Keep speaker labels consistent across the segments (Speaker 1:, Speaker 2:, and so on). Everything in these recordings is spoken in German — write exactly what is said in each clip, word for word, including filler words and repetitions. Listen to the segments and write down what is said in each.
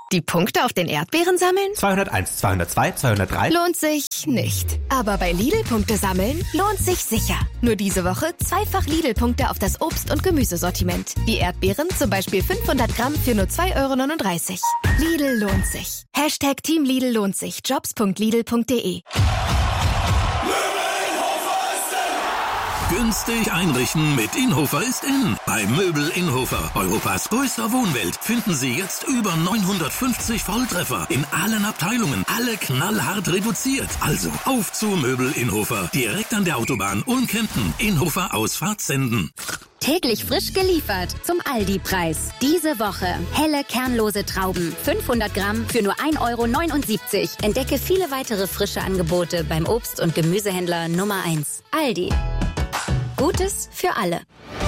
Speaker 1: Die Punkte auf den Erdbeeren sammeln?
Speaker 2: zweihunderteins, zweihundertzwei, zweihundertdrei.
Speaker 1: Lohnt sich nicht. Aber bei Lidl-Punkte sammeln lohnt sich sicher. Nur diese Woche zweifach Lidl-Punkte auf das Obst- und Gemüsesortiment. Die Erdbeeren zum Beispiel fünfhundert Gramm für nur zwei Euro neununddreißig. Lidl lohnt sich. Hashtag Team Lidl lohnt sich. jobs punkt lidl punkt de.
Speaker 3: Günstig einrichten mit Inhofer ist in. Bei Möbel Inhofer, Europas größter Wohnwelt, finden Sie jetzt über neunhundertfünfzig Volltreffer in allen Abteilungen. Alle knallhart reduziert. Also auf zu Möbel Inhofer. Direkt an der Autobahn Unkempten. Inhofer Ausfahrt Senden.
Speaker 4: Täglich frisch geliefert zum Aldi-Preis. Diese Woche helle kernlose Trauben. fünfhundert Gramm für nur ein Euro neunundsiebzig. Entdecke viele weitere frische Angebote beim Obst- und Gemüsehändler Nummer eins. Aldi. Gutes für alle.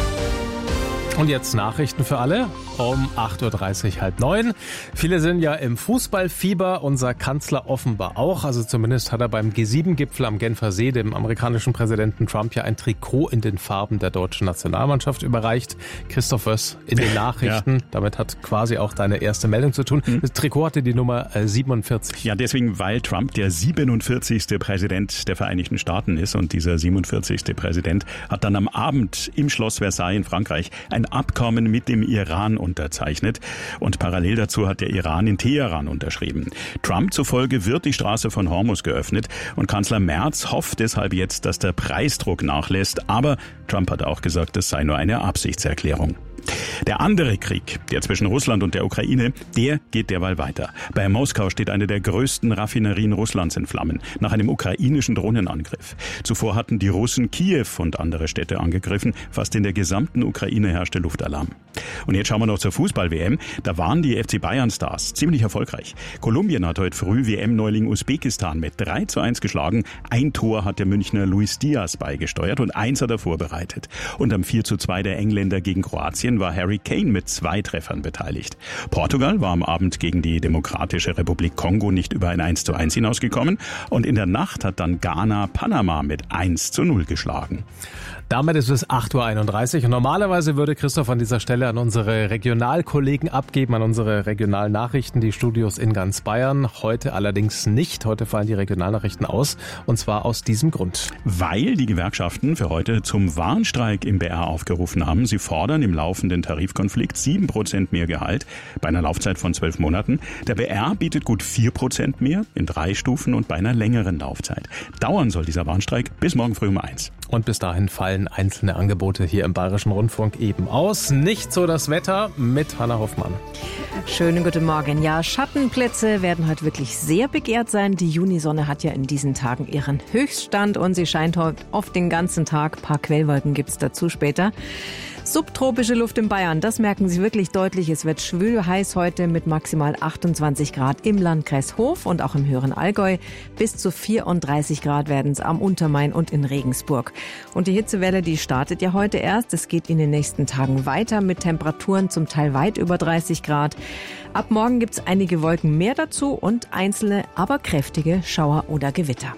Speaker 5: Und jetzt Nachrichten für alle um acht Uhr dreißig, halb neun. Viele sind ja im Fußballfieber, unser Kanzler offenbar auch. Also zumindest hat er beim G sieben Gipfel am Genfer See dem amerikanischen Präsidenten Trump ja ein Trikot in den Farben der deutschen Nationalmannschaft überreicht. Christoph Wöss in den Nachrichten. Ja. Damit hat quasi auch deine erste Meldung zu tun. Das Trikot hatte die Nummer siebenundvierzig.
Speaker 6: Ja, deswegen, weil Trump der siebenundvierzigste Präsident der Vereinigten Staaten ist. Und dieser siebenundvierzigste Präsident hat dann am Abend im Schloss Versailles in Frankreich ein Abkommen mit dem Iran unterzeichnet. Und parallel dazu hat der Iran in Teheran unterschrieben. Trump zufolge wird die Straße von Hormuz geöffnet. Und Kanzler Merz hofft deshalb jetzt, dass der Preisdruck nachlässt. Aber Trump hat auch gesagt, das sei nur eine Absichtserklärung. Der andere Krieg, der zwischen Russland und der Ukraine, der geht derweil weiter. Bei Moskau steht eine der größten Raffinerien Russlands in Flammen, nach einem ukrainischen Drohnenangriff. Zuvor hatten die Russen Kiew und andere Städte angegriffen. Fast in der gesamten Ukraine herrschte Luftalarm. Und jetzt schauen wir noch zur Fußball-W M. Da waren die F C Bayern-Stars ziemlich erfolgreich. Kolumbien hat heute früh W M-Neuling Usbekistan mit drei zu eins geschlagen. Ein Tor hat der Münchner Luis Diaz beigesteuert und eins hat er vorbereitet. Und am vier zu zwei der Engländer gegen Kroatien war Harry Kane mit zwei Treffern beteiligt. Portugal war am Abend gegen die Demokratische Republik Kongo nicht über ein eins zu eins hinausgekommen. Und in der Nacht hat dann Ghana Panama mit eins zu null geschlagen.
Speaker 5: Damit ist es acht Uhr einunddreißig und normalerweise würde Christoph an dieser Stelle an unsere Regionalkollegen abgeben, an unsere Regionalnachrichten, die Studios in ganz Bayern. Heute allerdings nicht. Heute fallen die Regionalnachrichten aus und zwar aus diesem Grund.
Speaker 6: Weil die Gewerkschaften für heute zum Warnstreik im B R aufgerufen haben. Sie fordern im laufenden Tarifkonflikt sieben Prozent mehr Gehalt bei einer Laufzeit von zwölf Monaten. Der B R bietet gut vier Prozent mehr in drei Stufen und bei einer längeren Laufzeit. Dauern soll dieser Warnstreik bis morgen früh um eins.
Speaker 5: Und bis dahin fallen einzelne Angebote hier im Bayerischen Rundfunk eben aus. Nicht so das Wetter mit Hanna Hoffmann.
Speaker 7: Schönen guten Morgen. Ja, Schattenplätze werden heute wirklich sehr begehrt sein. Die Junisonne hat ja in diesen Tagen ihren Höchststand und sie scheint heute oft den ganzen Tag. Ein paar Quellwolken gibt es dazu später. Subtropische Luft in Bayern, das merken Sie wirklich deutlich. Es wird schwül heiß heute mit maximal achtundzwanzig Grad im Landkreis Hof und auch im höheren Allgäu. Bis zu vierunddreißig Grad werden es am Untermain und in Regensburg. Und die Hitzewelle, die startet ja heute erst. Es geht in den nächsten Tagen weiter mit Temperaturen zum Teil weit über dreißig Grad. Ab morgen gibt es einige Wolken mehr dazu und einzelne, aber kräftige Schauer oder Gewitter.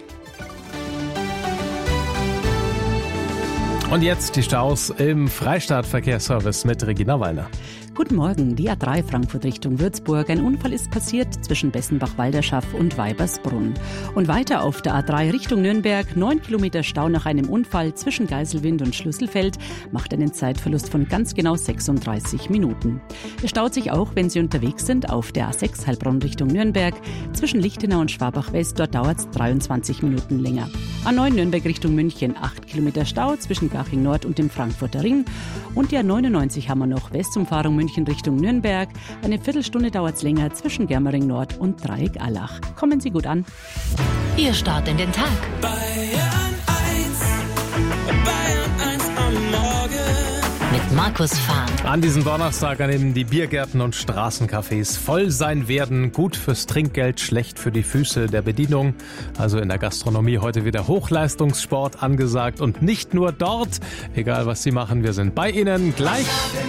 Speaker 5: Und jetzt die Staus im Freistaat-Verkehrsservice mit Regina Wallner.
Speaker 8: Guten Morgen, die A drei Frankfurt Richtung Würzburg. Ein Unfall ist passiert zwischen Bessenbach-Walderschaff und Weibersbrunn. Und weiter auf der A drei Richtung Nürnberg. Neun Kilometer Stau nach einem Unfall zwischen Geiselwind und Schlüsselfeld macht einen Zeitverlust von ganz genau sechsunddreißig Minuten. Es staut sich auch, wenn Sie unterwegs sind, auf der A sechs Heilbronn Richtung Nürnberg. Zwischen Lichtenau und Schwabach-West, dort dauert es dreiundzwanzig Minuten länger. A neun Nürnberg Richtung München. Acht Kilometer Stau zwischen Garching Nord und dem Frankfurter Ring. Und die A neunundneunzig haben wir noch Westumfahrung München Richtung Nürnberg. Eine Viertelstunde dauert es länger zwischen Germering Nord und Dreieck-Allach. Kommen Sie gut an.
Speaker 1: Ihr Start in den Tag.
Speaker 9: Bayern eins, Bayern eins am Morgen.
Speaker 1: Mit Markus Fahn.
Speaker 5: An diesem Donnerstag, an dem die Biergärten und Straßencafés voll sein werden. Gut fürs Trinkgeld, schlecht für die Füße der Bedienung. Also in der Gastronomie heute wieder Hochleistungssport angesagt. Und nicht nur dort. Egal was Sie machen, wir sind bei Ihnen gleich.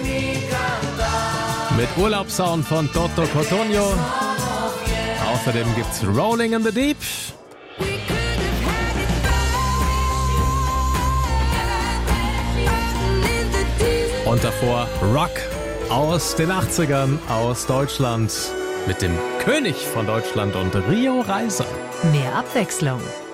Speaker 5: Mit Urlaubssound von Toto Cotugno. Außerdem gibt's Rolling in the Deep. Und davor Rock aus den achtzigern aus Deutschland. mit dem König von Deutschland und Rio Reiser.
Speaker 7: Mehr Abwechslung.